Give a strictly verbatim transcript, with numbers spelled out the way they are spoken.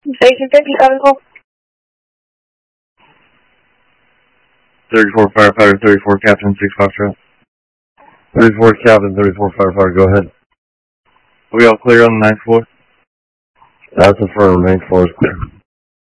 Station fifty, seven call. thirty-four firefighter, thirty-four captain, six Foxtrot. thirty-four captain, thirty-four firefighter, go ahead. Are we all clear on the ninth floor? That's affirmed, ninth floor is clear.